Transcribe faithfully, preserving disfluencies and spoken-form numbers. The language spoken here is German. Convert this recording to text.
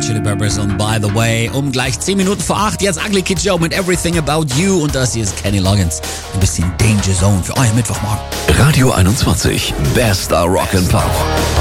Chili Peppers und By the Way. Um gleich zehn Minuten vor acht. Jetzt Ugly Kid Joe mit Everything About You. Und das hier ist Kenny Loggins. Ein bisschen Danger Zone für euren Mittwochmorgen. Radio einundzwanzig. Bester Rock and Pop.